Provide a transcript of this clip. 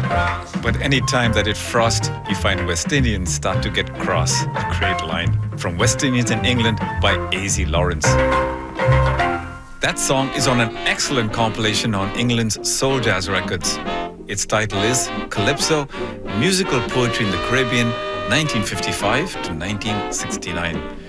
But any time that it frosts, you find West Indians start to get cross. A great line from West Indians in England by A.Z. Lawrence. That song is on an excellent compilation on England's Soul Jazz Records. Its title is Calypso, Musical Poetry in the Caribbean, 1955 to 1969.